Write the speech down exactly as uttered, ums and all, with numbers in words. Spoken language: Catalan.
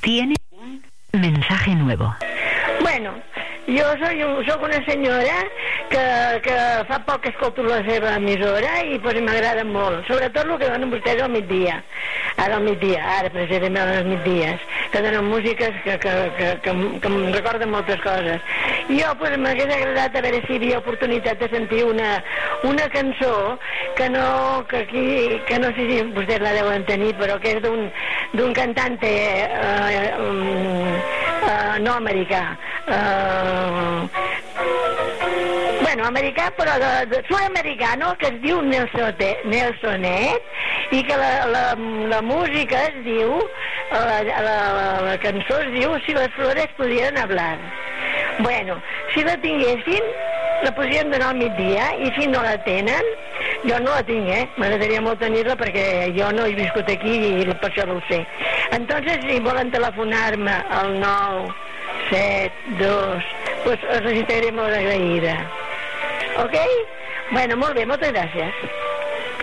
Tiene un mensaje nuevo. Bueno, jo soy, soc una senyora que, que fa poc que escolto la seva emissora i pues, m'agrada molt, sobretot el que donen vostès al migdia, ara al migdia, ara precisament als migdies, que donen músiques que, que, que, que, que em recorden moltes coses. Jo pues, m'hagués agradat a veure si hi havia oportunitat de sentir una, una cançó que no, que aquí, que no sé si vostès la deuen tenir, però que és d'un d'un cantante eh, um, uh, no americà, uh, bueno, americà però de, de, sud-americano, que es diu Nelsonet, i que la, la, la música es diu, la, la, la, la cançó es diu Si les flores pudieran hablar. Bueno, si la tinguessin, la podrien donar al migdia, i si no la tenen, jo no la tinc, eh? M'agradaria molt tenir-la perquè jo no he viscut aquí i per això no ho sé. Entonces, si volen telefonar-me al nou set dos, pues els estaré molt agraïda. Ok? Bueno, molt bé, moltes gràcies.